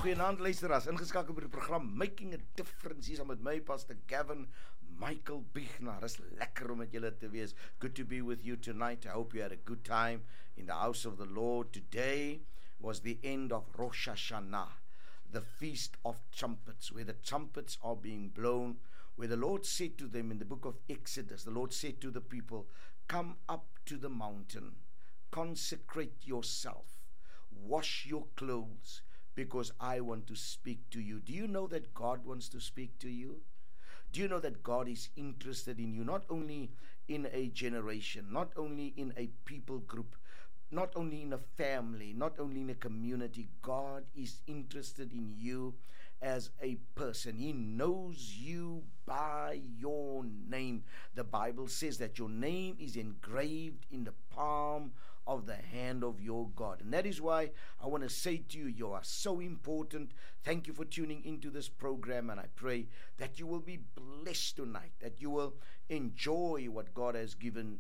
Goeienaand luisteraars, ingeskakel op die program Making a Difference. Hier is met my Pastor Gavin Michael Bichner. Is lekker om met julle te wees. Good to be with you tonight. I hope you had a good time in the house of the Lord. Today was the end of Rosh Hashanah, the Feast of Trumpets, where the trumpets are being blown, where the Lord said to them in the book of Exodus, the Lord said to the people, come up to the mountain, consecrate yourself, wash your clothes, because I want to speak to you. Do you know that God wants to speak to you? Do you know that God is interested in you, not only in a generation, not only in a people group, not only in a family, not only in a community? God is interested in you as a person. He knows you by your name. The Bible says that your name is engraved in the palm of the hand of your God. And that is why I want to say to you, you are so important. Thank you for tuning into this program, and I pray that you will be blessed tonight, that you will enjoy what God has given,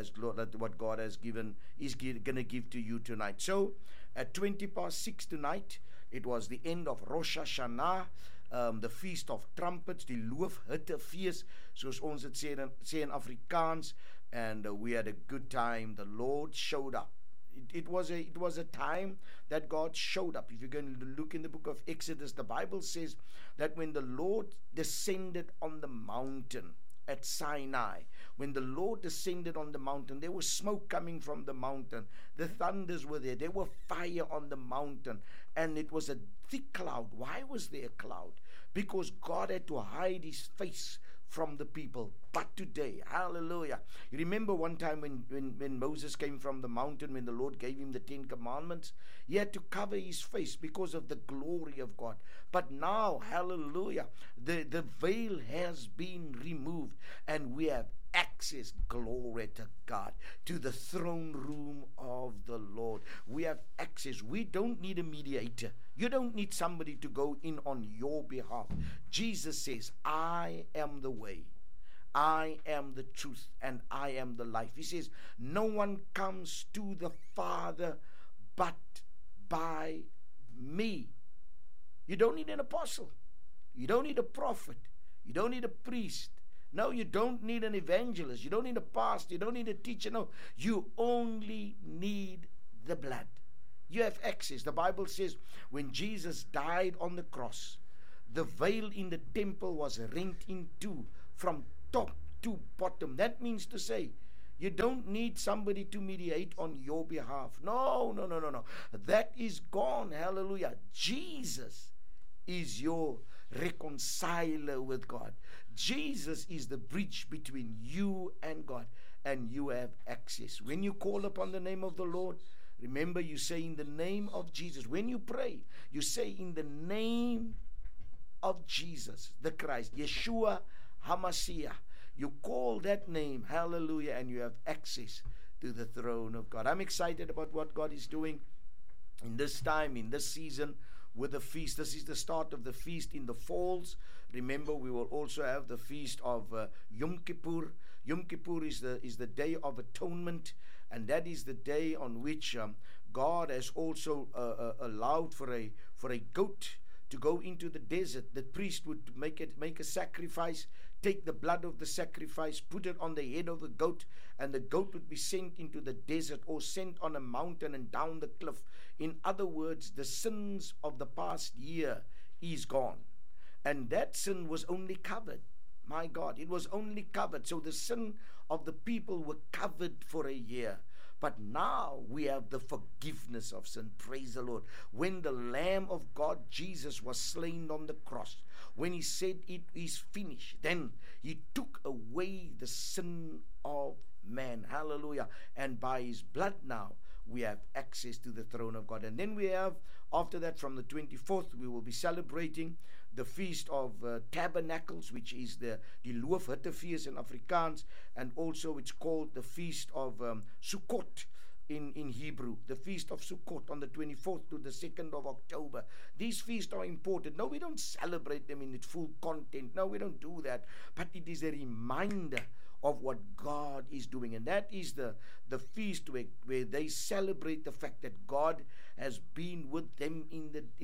what God has given is going to give to you tonight. So at 6:20 tonight, it was the end of Rosh Hashanah, the Feast of Trumpets, die Loofhuttenfees, soos ons het sê in Afrikaans, and we had a good time. The Lord showed up. It was a time that God showed up. If you're going to look in the book of Exodus, the Bible says that when the Lord descended on the mountain at Sinai, when the Lord descended on the mountain, there was smoke coming from the mountain. The thunders were there. There were fire on the mountain, and it was a thick cloud. Why was there a cloud? Because God had to hide his face from the people. But today, hallelujah, you remember one time when Moses came from the mountain, when the Lord gave him the 10 commandments, he had to cover his face because of the glory of God. But now, hallelujah, the veil has been removed, and we have access, glory to God, to the throne room of the Lord. We have access. We don't need a mediator. You don't need somebody to go in on your behalf. Jesus says, I am the way, I am the truth, and I am the life. He says, no one comes to the Father but by me. You don't need an apostle. You don't need a prophet. You don't need a priest. No, you don't need an evangelist. You don't need a pastor. You don't need a teacher. No, you only need the blood. You have access. The Bible says when Jesus died on the cross, the veil in the temple was rent in two from top to bottom. That means to say, you don't need somebody to mediate on your behalf. No. That is gone. Hallelujah. Jesus is your reconciler with God. Jesus is the bridge between you and God, and you have access. When you call upon the name of the Lord, remember, you say in the name of Jesus. When you pray, you say in the name of Jesus, the Christ, Yeshua HaMashiach. You call that name, hallelujah, and you have access to the throne of God. I'm excited about what God is doing in this time, in this season, with the feast. This is the start of the feast in the falls. Remember, we will also have the feast of Yom Kippur. Yom Kippur is the day of atonement, and that is the day on which God has also allowed for a goat to go into the desert. The priest would make a sacrifice, take the blood of the sacrifice, put it on the head of the goat, and the goat would be sent into the desert or sent on a mountain and down the cliff. In other words, the sins of the past year is gone. And that sin was only covered. My God, it was only covered. So the sin of the people were covered for a year. But now we have the forgiveness of sin. Praise the Lord. When the Lamb of God, Jesus, was slain on the cross, when he said it is finished, then he took away the sin of man. Hallelujah. And by his blood now, we have access to the throne of God. And then we have, after that, from the 24th, we will be celebrating the Feast of Tabernacles, which is the Loofhuttenfees in Afrikaans, and also it's called the Feast of Sukkot in Hebrew, the Feast of Sukkot on the 24th to the 2nd of October. These feasts are important. No, we don't celebrate them in its full content. No, we don't do that. But it is a reminder of what God is doing. And that is the feast where they celebrate the fact that God has been with them in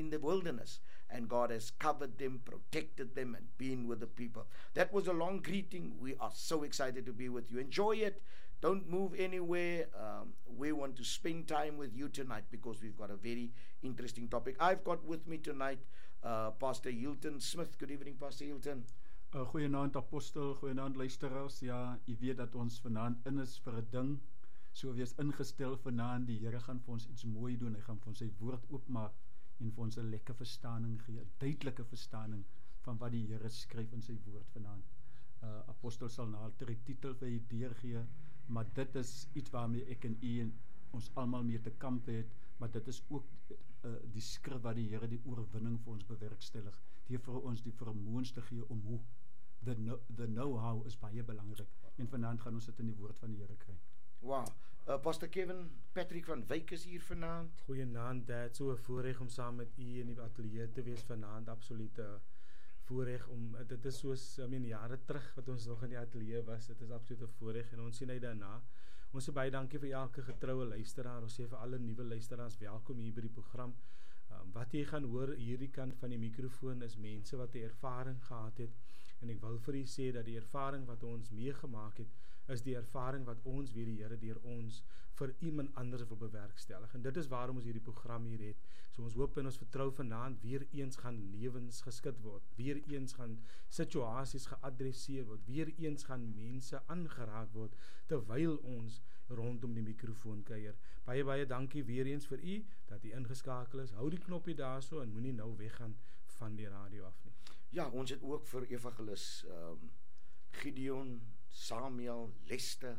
in the wilderness, and God has covered them, protected them, and been with the people. That was a long greeting. We are so excited to be with you. Enjoy it. Don't move anywhere. We want to spend time with you tonight because we've got a very interesting topic. I've got with me tonight Pastor Hilton Smith. Good evening, Pastor Hilton. Goeienaand apostel, goeienaand luisteraars. Ja, u weet dat ons vanaand in is vir 'n ding. So wees ingestel vanaand. Die Here gaan vir ons iets mooi doen. Hy gaan vir ons sy woord oopmaak en vir ons 'n lekker verstaaning gee, 'n duidelike verstaaning van wat die Here skryf in sy woord vanaand. Apostel sal later die titel vir u deurgee, maar dit is iets waarmee ek en u en ons almal mee te kamp het, maar dit is ook die skrif wat die Here die oorwinning vir ons bewerkstellig. Die vir ons die vermoëns te gee om hoe. The know-how is baie belangrik. En vanaand gaan ons dit in die woord van die Here kry. Wow. Pastor Kevin Patrick van Wyk is hier vanaand. Goeienaand, Dad. So 'n voorreg om saam met u in die ateljee te wees vanaand. Absolute voorreg om, dit is soos, jare terug wat ons nog in die ateljee was. Dit is absolute voorreg en ons sien uit daarna. Ons sê baie dankie vir elke getroue luisteraar. Ons sê vir alle nuwe luisteraars welkom hier by die program. Wat jy gaan hoor hierdie kant van die mikrofoon is mense wat 'n ervaring gehad het. En ek wil vir u sê dat die ervaring wat ons meegemaak het, is die ervaring wat ons weer die Here deur ons vir iemand anders wil bewerkstellig. En dit is waarom ons hierdie program hier het. So ons hoop en ons vertrou vanaand weer eens gaan lewens geskit word. Weer eens gaan situasies geadresseer word. Weer eens gaan mense aangeraak word terwyl ons rondom die mikrofoon kuier. Baie dankie weer eens vir u dat u ingeskakel is. Hou die knoppie daarso en moenie nou weggaan van die radio af nie. Ja, ons het ook vir evangelis Gideon, Samuel, Lester,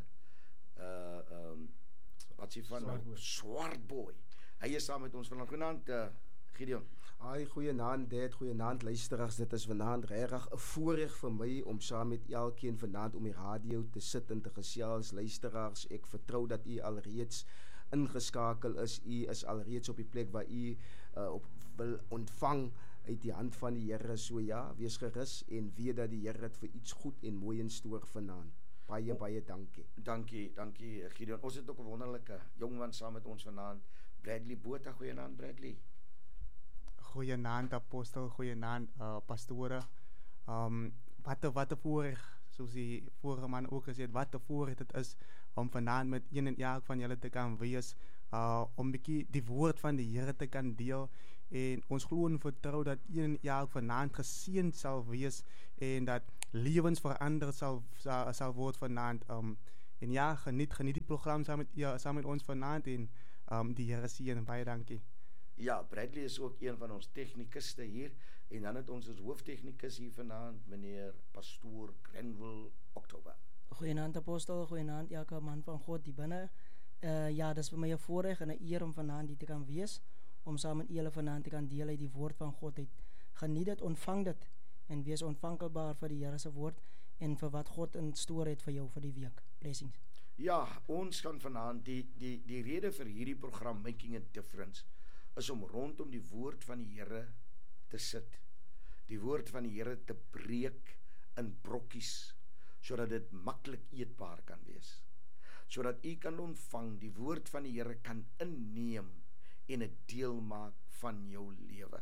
wat sê van Swartboy. Hy is saam met ons vanaand. Goeienaand, Gideon. Goeienaand, Dad, goeienaand luisteraars. Dit is vanaand regtig 'n voorreg vir my om saam met elkeen vanaand om die radio te sit en te gesels. Luisteraars, ek vertrou dat u alreeds ingeskakel is. U is alreeds op die plek waar u op wil ontvang uit die hand van die Here. So ja, wees gerus en weet dat die Here het vir iets goed en mooi in stoor vanaand. Baie dankie. Dankie Gideon. Ons het ook 'n wonderlike jongman saam met ons vanaand. Bradley Botha, goeienaand Bradley. Goeienaand apostel, goeienaand pastore. Wat 'n voorreg, soos die vorige man ook gesê het, wat 'n voorreg dit is om vanaand met een en elk van julle te kan wees, om 'n bietjie die woord van die Here te kan deel. En ons glo en vertrou dat een en elk vanaand geseënd sal wees en dat lewens veranderd sal word vanaand. En ja, geniet die program saam met ons vanaand en die Here seën. Baie dankie. Ja, Bradley is ook een van ons tegnikuste hier en dan het ons as hooftegnikus hier vanaand meneer Pastoor Grenville Oktober. Goeienaand apostel, goeienaand elke man van God hier binne. Ja, dis vir my 'n voorreg en 'n eer om vanaand hier te kan wees, om saam met julle vanaand te kan deel uit die woord van God uit. Geniet dit, ontvang dit en wees ontvankbaar vir die Here se woord en vir wat God in store het vir jou vir die week. Blessings. Ja, ons gaan vanaand die rede vir hierdie program Making a Difference is om rondom die woord van die Here te sit. Die woord van die Here te breek in brokkies sodat dit maklik eetbaar kan wees. Sodat u kan ontvang, die woord van die Here kan inneem en 'n deel maak van jou lewe.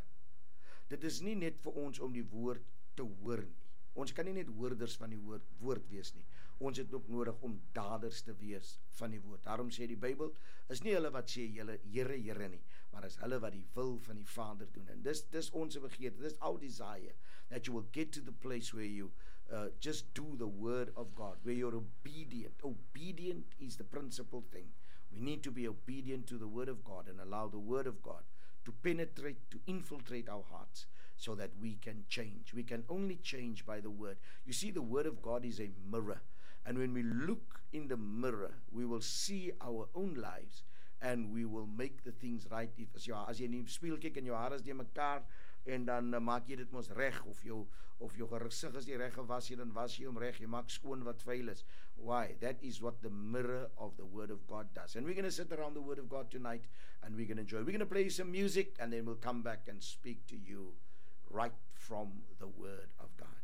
Dit is nie net vir ons om die woord te hoor nie. Ons kan nie net hoorders van die woord wees nie. Ons het ook nodig om daders te wees van die woord. Daarom sê die Bybel, is nie hulle wat sê julle Here, Here nie, maar is hulle wat die wil van die Vader doen. En dis ons begeerte, dis our desire, that you will get to the place where you just do the word of God, where you're obedient. Obedient is the principal thing. We need to be obedient to the word of God and allow the word of God to penetrate, to infiltrate our hearts so that we can change. We can only change by the word. You see, the word of God is a mirror. And when we look in the mirror, we will see our own lives and we will make the things right. As jy in die spieël kyk en jou hare is die mekaar en dan maak jy dit mos reg, of jou gesig is nie reg gewas jy, dan was jy hom reg, jy maak skoon wat vuil is. Why? That is what the mirror of the word of God does. And we're going to sit around the word of God tonight and we're going to enjoy. We're going to play some music and then we'll come back and speak to you right from the word of God.